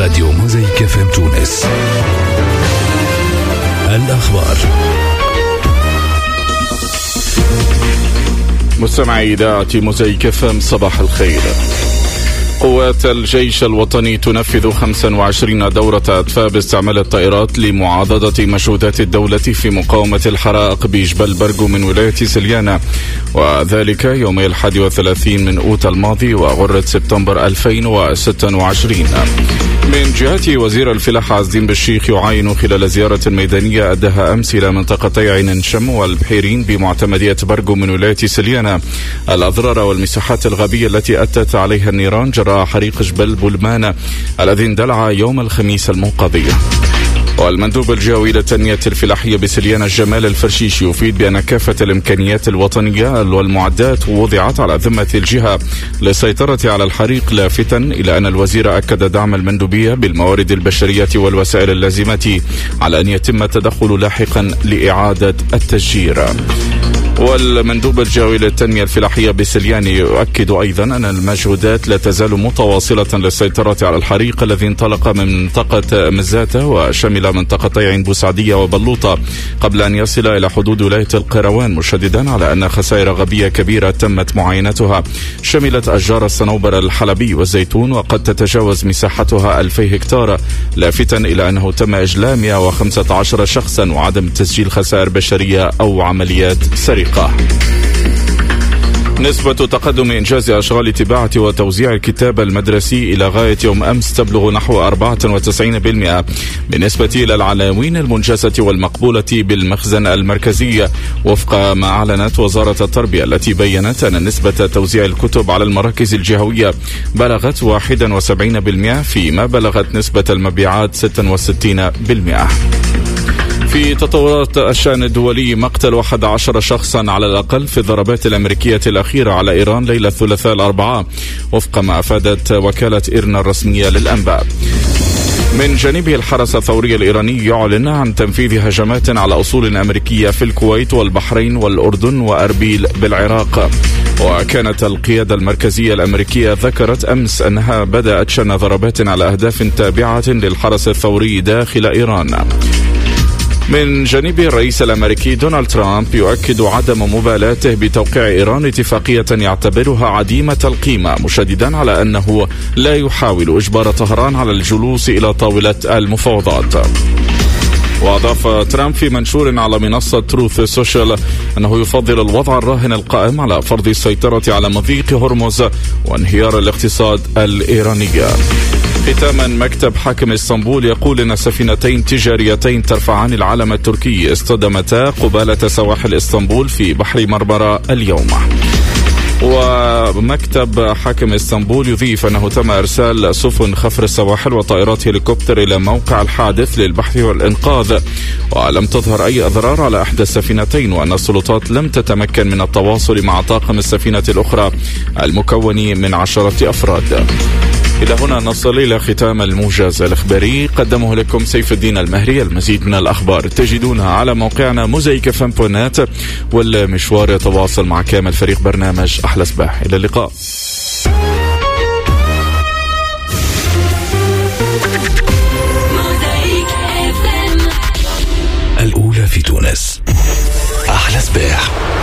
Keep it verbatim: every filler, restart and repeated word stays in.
راديو موزايك اف ام تونس. الأخبار. مستمعي إذاعة موزايك اف ام، صباح الخير. قوات الجيش الوطني تنفذ خمسة وعشرين دورة أدفاء باستعمال الطائرات لمعاضدة مجهودات الدولة في مقاومة الحرائق بجبل برقو من ولاية سليانة، وذلك يومي الحادي والثلاثين من أوت الماضي وغرة سبتمبر ألفين وستة وعشرين. من جهة وزير الفلاحة عز الدين بالشيخ يعاين خلال زيارة ميدانية أداها أمس إلى منطقتي عين شم والبحيرين بمعتمدية برقو من ولاية سليانة الأضرار والمساحات الغابية التي أتت عليها النيران جراء حريق جبل بلمان الذي اندلع يوم الخميس المنقضي. والمندوب الجهوي للتنمية الفلاحية بسليانة جمال الفرشيش يفيد بأن كافة الإمكانيات الوطنية والمعدات وضعت على ذمة الجهة للسيطرة على الحريق، لافتا إلى أن الوزير أكد دعم المندوبية بالموارد البشرية والوسائل اللازمة على أن يتم التدخل لاحقا لإعادة التشجير. والمندوب الجهوي للتنمية الفلاحية بسليان يؤكد أيضا أن المجهودات لا تزال متواصلة للسيطرة على الحريق الذي انطلق من منطقة مزاتة وشمل منطقتي عين بوسعدية وبلوطة قبل أن يصل إلى حدود ولاية القيروان، مشددا على أن خسائر غبية كبيرة تمت معاينتها شملت أشجار الصنوبر الحلبي والزيتون وقد تتجاوز مساحتها ألفي هكتار، لافتا إلى أنه تم إجلاء مئة وخمسة عشر شخصا وعدم تسجيل خسائر بشرية أو عمليات سرقة. نسبة تقدم إنجاز أشغال طباعة وتوزيع الكتاب المدرسي إلى غاية يوم أمس تبلغ نحو أربعة وتسعين بالمئة بالنسبة إلى العناوين المنجزة والمقبولة بالمخزن المركزي، وفق ما أعلنت وزارة التربية التي بيّنت أن نسبة توزيع الكتب على المراكز الجهوية بلغت واحد وسبعين بالمئة، فيما بلغت نسبة المبيعات ستة وستين بالمئة. في تطورات الشأن الدولي، مقتل أحد عشر شخصا على الأقل في الضربات الأمريكية الأخيرة على إيران ليلة الثلاثاء الأربعاء، وفق ما أفادت وكالة إيرنا الرسمية للأنباء. من جانبه الحرس الثوري الإيراني يعلن عن تنفيذ هجمات على أصول أمريكية في الكويت والبحرين والأردن وأربيل بالعراق. وكانت القيادة المركزية الأمريكية ذكرت أمس أنها بدأت شن ضربات على أهداف تابعة للحرس الثوري داخل إيران. من جانب الرئيس الأمريكي دونالد ترامب يؤكد عدم مبالاته بتوقيع إيران اتفاقية يعتبرها عديمة القيمة، مشددا على أنه لا يحاول إجبار طهران على الجلوس إلى طاولة المفاوضات. وأضاف ترامب في منشور على منصة تروث سوشيال أنه يفضل الوضع الراهن القائم على فرض السيطرة على مضيق هرمز وانهيار الاقتصاد الإيراني. ختاما، مكتب حاكم اسطنبول يقول أن سفينتين تجاريتين ترفعان العلم التركي اصطدمتا قبالة سواحل اسطنبول في بحر مرمرة اليوم. ومكتب حاكم اسطنبول يضيف أنه تم إرسال سفن خفر السواحل وطائرات هليكوبتر إلى موقع الحادث للبحث والإنقاذ، ولم تظهر أي أضرار على إحدى السفينتين، وأن السلطات لم تتمكن من التواصل مع طاقم السفينة الأخرى المكون من عشرة أفراد. إلى هنا نصل إلى ختام الموجز الإخباري، قدمه لكم سيف الدين المهري. المزيد من الأخبار تجدونها على موقعنا موزايك اف ام دوت نت، والمشوار يتواصل مع كامل فريق برنامج أحلى صباح. إلى اللقاء. الأولى في تونس، أحلى صباح.